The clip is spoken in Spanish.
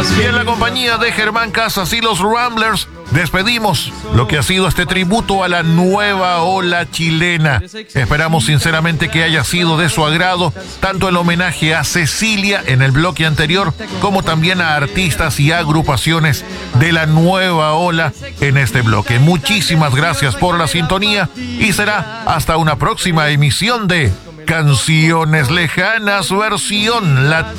Y en la compañía de Germán Casas y los Ramblers, despedimos lo que ha sido este tributo a la nueva ola chilena. Esperamos sinceramente que haya sido de su agrado tanto el homenaje a Cecilia en el bloque anterior, como también a artistas y agrupaciones de la nueva ola en este bloque. Muchísimas gracias por la sintonía y será hasta una próxima emisión de Canciones Lejanas versión latina.